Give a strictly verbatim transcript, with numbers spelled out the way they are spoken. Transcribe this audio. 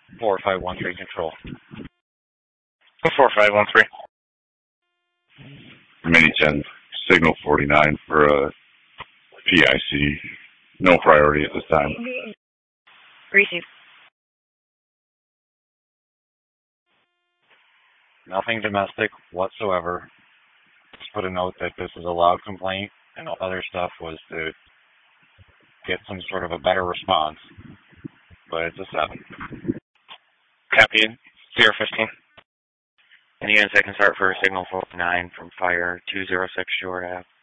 four five one three control. four five one three. Mini ten, signal forty-nine for a P I C. No priority at this time. Receive. Nothing domestic whatsoever. Just put a note that this is a loud complaint, and all other stuff was to get some sort of a better response. But it's a seven. Copy. zero fifteen. Any units I can start for signal forty-nine from fire two zero six Shore Ave.